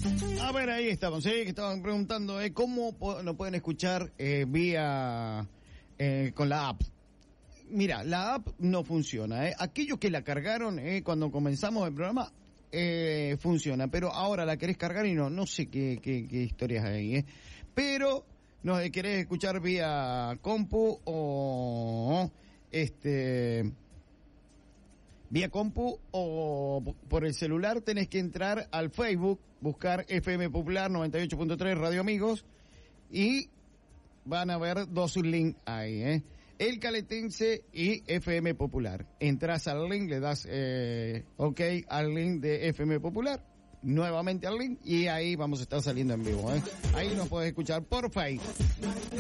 A ver, ahí estamos, que estaban preguntando cómo nos pueden escuchar vía con la app. Mira, la app no funciona. Aquellos que la cargaron cuando comenzamos el programa funciona, pero ahora la querés cargar y no sé qué historias hay. Pero no querés escuchar vía compu o vía compu o por el celular, tenés que entrar al Facebook, buscar FM Popular 98.3 Radio Amigos y van a ver dos links ahí, El Caletense y FM Popular. Entras al link, le das OK al link de FM Popular, nuevamente al link y ahí vamos a estar saliendo en vivo, Ahí nos podés escuchar por Facebook.